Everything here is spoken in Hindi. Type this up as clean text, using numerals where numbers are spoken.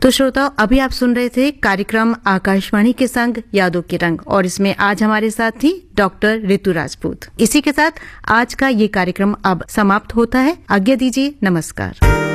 तो श्रोताओं, अभी आप सुन रहे थे कार्यक्रम आकाशवाणी के संग यादों के रंग, और इसमें आज हमारे साथ थी डॉक्टर ऋतु राजपूत। इसी के साथ आज का ये कार्यक्रम अब समाप्त होता है। आज्ञा दीजिए, नमस्कार।